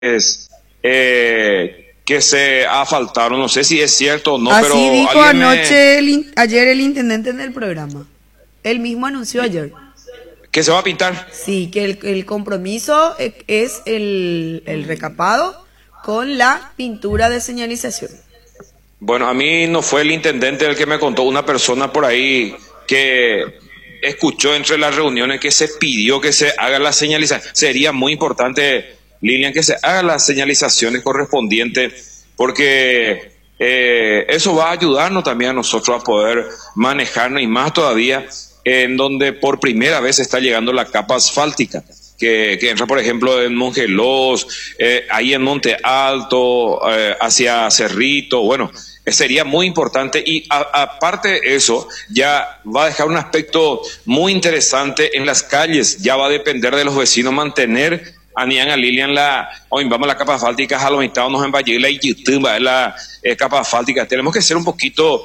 que se asfaltaron. No sé si es cierto o no, Así pero dijo alguien ayer el intendente en el programa. Él mismo anunció ayer. que se va a pintar. Sí, que el compromiso es el recapado con la pintura de señalización. Bueno, a mí no fue el intendente el que me contó, una persona por ahí que escuchó entre las reuniones que se pidió que se haga la señalización. Sería muy importante, Lilian, que se hagan las señalizaciones correspondientes, porque eso va a ayudarnos también a nosotros a poder manejarnos, y más todavía en donde por primera vez está llegando la capa asfáltica. Que entra, por ejemplo, en Mongelos, ahí en Monte Alto, hacia Cerrito. Bueno, sería muy importante, y aparte de eso, ya va a dejar un aspecto muy interesante en las calles. Ya va a depender de los vecinos mantener a Nian, a Lilian, hoy vamos a la capa asfáltica, a los nos en Valle, y YouTube, la capa asfáltica. Tenemos que ser un poquito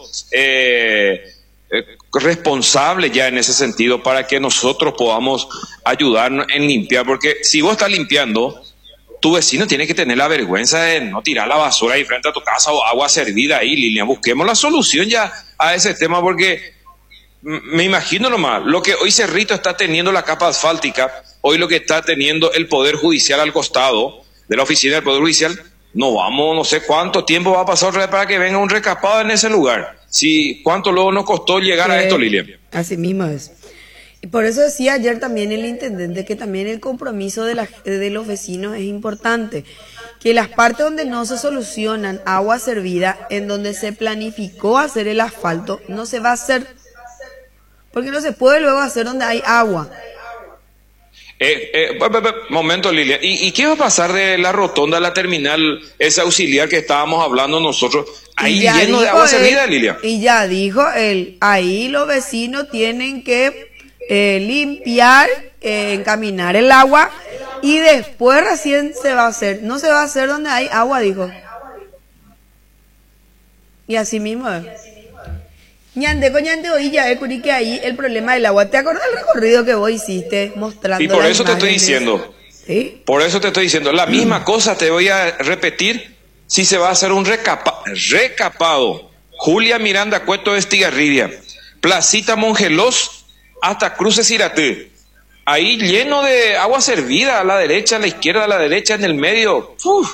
responsable ya en ese sentido, para que nosotros podamos ayudarnos en limpiar, porque si vos estás limpiando, tu vecino tiene que tener la vergüenza de no tirar la basura ahí frente a tu casa o agua servida ahí, Lilian. Busquemos la solución ya a ese tema, porque me imagino nomás lo que hoy Cerrito está teniendo la capa asfáltica, hoy lo que está teniendo el Poder Judicial al costado de la oficina del Poder Judicial. No sé cuánto tiempo va a pasar para que venga un recapado en ese lugar. Sí, ¿cuánto luego nos costó llegar a esto, Lilian? Así mismo es. Y por eso decía ayer también el intendente que también el compromiso de los vecinos es importante. Que las partes donde no se solucionan agua servida, en donde se planificó hacer el asfalto, no se va a hacer. Porque no se puede luego hacer donde hay agua. Momento, Lilian. ¿Y qué va a pasar de la rotonda a la terminal, ese auxiliar que estábamos hablando nosotros? Ahí lleno de agua servida, Lilian. Y ya dijo él, ahí los vecinos tienen que limpiar, encaminar el agua, y después recién se va a hacer. No se va a hacer donde hay agua, dijo. Y así mismo es. Ñande oí ya que ahí el problema del agua. ¿Te acuerdas del recorrido que vos hiciste mostrando? Y por eso te estoy diciendo. ¿Sí? Por eso te estoy diciendo. La misma cosa te voy a repetir si se va a hacer un recapado. Julia Miranda Cueto de Estigarribia, Placita Mongelos hasta Cruces Iratí. Ahí lleno de agua servida, a la derecha, a la izquierda, a la derecha, en el medio. Uf.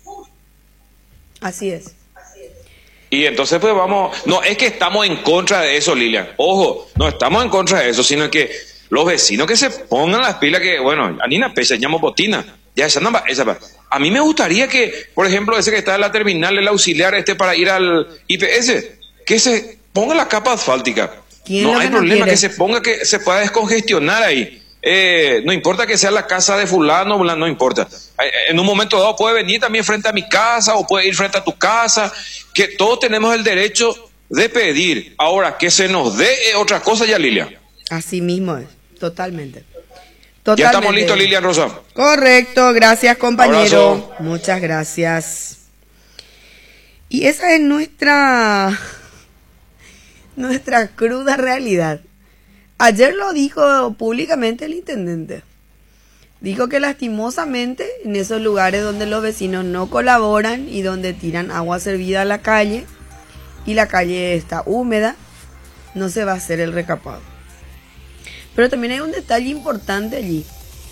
Así es. Y entonces pues vamos, no es que estamos en contra de eso, Lilian, ojo, no estamos en contra de eso, sino que los vecinos que se pongan las pilas, que bueno, Anina Pesa, llamo Botina, ya esa namba, a mí me gustaría que, por ejemplo, ese que está en la terminal, el auxiliar para ir al IPS, que se ponga la capa asfáltica. No hay problema, que se ponga, que se pueda descongestionar ahí. No importa que sea la casa de fulano, no importa. En un momento dado puede venir también frente a mi casa o puede ir frente a tu casa, que todos tenemos el derecho de pedir. Ahora, que se nos dé otra cosa ya, Lilian. Así mismo es, totalmente. Ya estamos listos, Lilian Rosa. Correcto, gracias, compañero. Abrazo. Muchas gracias. Y esa es nuestra cruda realidad. Ayer lo dijo públicamente el intendente. Dijo que lastimosamente en esos lugares donde los vecinos no colaboran y donde tiran agua servida a la calle y la calle está húmeda, no se va a hacer el recapado. Pero también hay un detalle importante allí.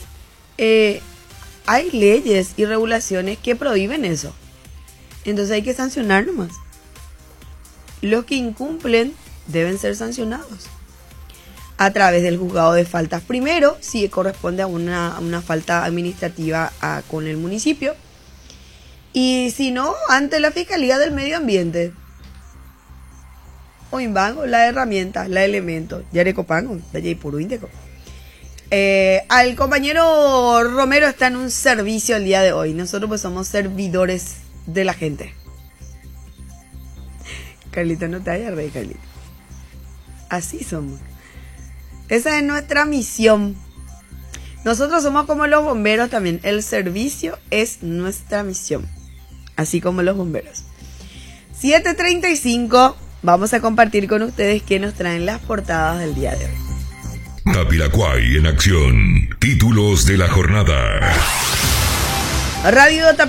Hay leyes y regulaciones que prohíben eso. Entonces hay que sancionar nomás. Los que incumplen deben ser sancionados a través del juzgado de faltas primero, si corresponde a una falta administrativa con el municipio, y si no, ante la Fiscalía del Medio Ambiente. O Inbango, la herramienta, la elemento, Yarecopango, de Yaipuru Indeco. Al compañero Romero está en un servicio el día de hoy. Nosotros pues somos servidores de la gente. Carlita, no te vayas reír, Carlita. Así somos. Esa es nuestra misión. Nosotros somos como los bomberos también. El servicio es nuestra misión. Así como los bomberos. 7:35. Vamos a compartir con ustedes qué nos traen las portadas del día de hoy. Capiracuay en acción. Títulos de la jornada. Radio Dota